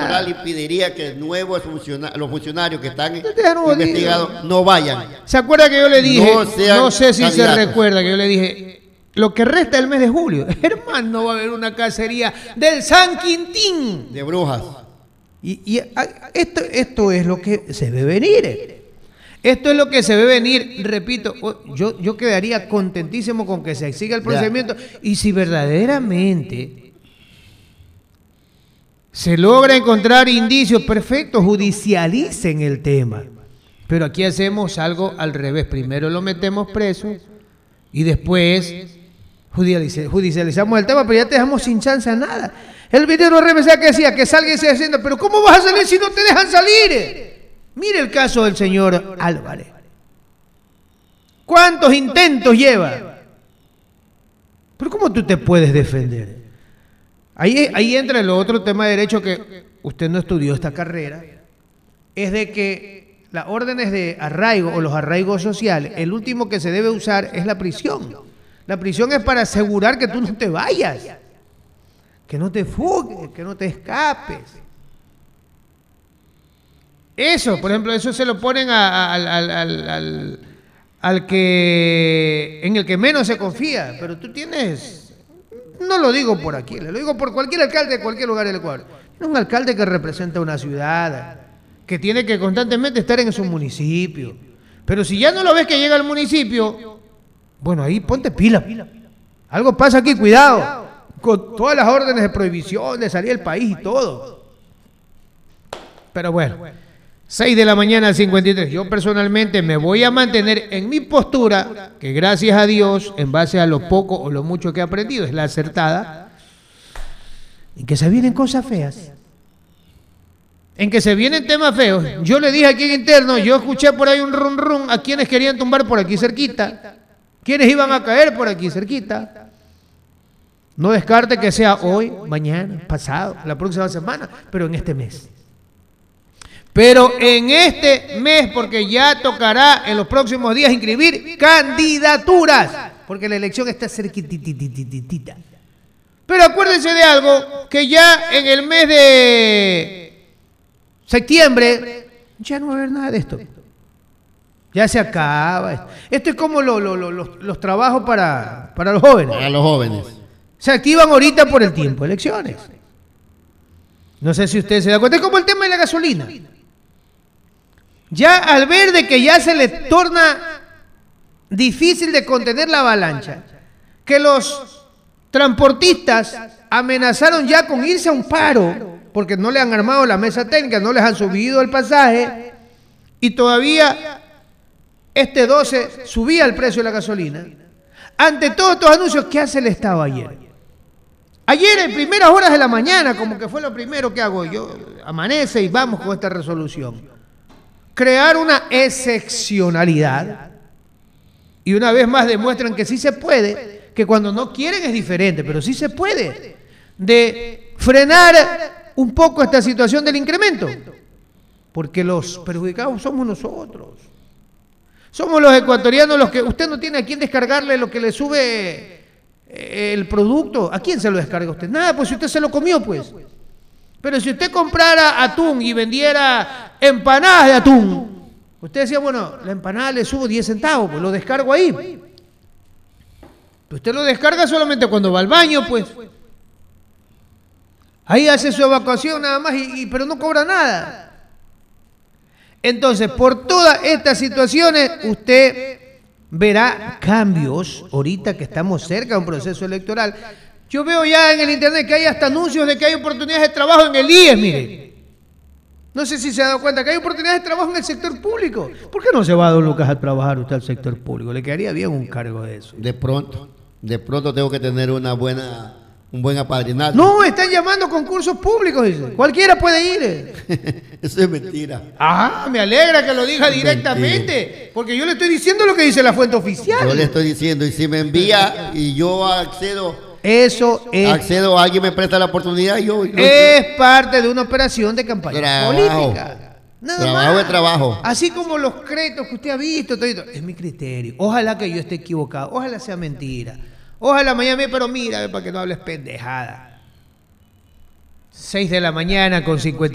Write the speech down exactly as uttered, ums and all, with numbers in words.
electoral impediría que nuevos funcionarios, los funcionarios que están investigados no vayan. ¿Se acuerda que yo le dije? No, no sé si candidatos. se recuerda que yo le dije, lo que resta del mes de julio, hermano, no va a haber una cacería del San Quintín. De brujas. Y, y a, esto, esto es lo que se ve venir. Esto es lo que se ve venir. Repito, yo, yo quedaría contentísimo con que se siga el procedimiento. Ya. Y si verdaderamente se logra encontrar indicios, perfecto, judicialicen el tema. Pero aquí hacemos algo al revés. Primero lo metemos preso y después judicializamos el tema, pero ya te dejamos sin chance a nada. El ministro Reyes que decía que salga y se haciendo, pero ¿cómo vas a salir si no te dejan salir? Mire el caso del señor Álvarez. ¿Cuántos intentos lleva? Pero ¿cómo tú te puedes defender? Ahí, ahí entra el otro tema de derecho que usted no estudió esta carrera, es de que las órdenes de arraigo o los arraigos sociales, el último que se debe usar es la prisión. La prisión es para asegurar que tú no te vayas, que no te fugues, que no te escapes. Eso, por ejemplo, eso se lo ponen a, a, al, al, al, al, al que en el que menos se confía, pero tú tienes, no lo digo por aquí, lo digo por cualquier alcalde de cualquier lugar del Ecuador. Es un alcalde que representa una ciudad, que tiene que constantemente estar en su municipio. Pero si ya no lo ves que llega al municipio, bueno, ahí ponte pila. Algo pasa aquí, cuidado, con todas las órdenes de prohibición de salir del país y todo. Pero bueno, seis de la mañana, cincuenta y tres. Yo personalmente me voy a mantener en mi postura, que gracias a Dios, en base a lo poco o lo mucho que he aprendido, es la acertada, en que se vienen cosas feas. En que se vienen temas feos. Yo le dije aquí en interno, yo escuché por ahí un rum rum a quienes querían tumbar por aquí cerquita, quienes iban a caer por aquí cerquita. No descarte que sea hoy, mañana, pasado, la próxima semana, pero en este mes. Pero en este mes, porque ya tocará en los próximos días inscribir candidaturas, porque la elección está cerquititititita. Pero acuérdense de algo, que ya en el mes de septiembre ya no va a haber nada de esto. Ya se acaba. Esto es como lo, lo, lo, los, los trabajos para, para los jóvenes. Para los jóvenes. Se activan ahorita por el tiempo de elecciones. No sé si usted se da cuenta. Es como el tema de la gasolina. Ya al ver de que ya se le torna difícil de contener la avalancha, que los transportistas amenazaron ya con irse a un paro, porque no le han armado la mesa técnica, no les han subido el pasaje, y todavía este doce subía el precio de la gasolina. Ante todos estos anuncios, ¿qué hace el Estado ayer? Ayer en primeras horas de la mañana, como que fue lo primero que hago yo, amanece y vamos con esta resolución. Crear una excepcionalidad, y una vez más demuestran que sí se puede, que cuando no quieren es diferente, pero sí se puede, de frenar un poco esta situación del incremento, porque los perjudicados somos nosotros. Somos los ecuatorianos los que, usted no tiene a quién descargarle lo que le sube el producto. ¿A quién se lo descarga usted? Nada, pues si usted se lo comió, pues. Pero si usted comprara atún y vendiera empanadas de atún, usted decía, bueno, la empanada le subo diez centavos, pues lo descargo ahí. Usted lo descarga solamente cuando va al baño, pues. Ahí hace su evacuación nada más, y, y, pero no cobra nada. Entonces, por todas estas situaciones, usted verá cambios ahorita que estamos cerca de un proceso electoral. Yo veo ya en el internet que hay hasta anuncios de que hay oportunidades de trabajo en el I E S, mire. No sé si se ha dado cuenta que hay oportunidades de trabajo en el sector público. ¿Por qué no se va, don Lucas, a trabajar usted al sector público? Le quedaría bien un cargo de eso. De pronto, de pronto tengo que tener una buena... un buen apadrinado. No, están llamando concursos públicos, dice. Cualquiera puede ir. Eso es mentira. Ah, me alegra que lo diga directamente, mentira. Porque yo le estoy diciendo lo que dice la fuente oficial. Yo le estoy diciendo, y si me envía y yo accedo, eso es, accedo, alguien me presta la oportunidad, yo... yo es yo, parte de una operación de campaña trabajo, política. Nada trabajo más. de trabajo. Así como los créditos que usted ha visto, todo, es mi criterio. Ojalá que yo esté equivocado, ojalá sea mentira. Ojalá mañana, pero mira, para que no hables pendejada. seis de la mañana con cincuenta.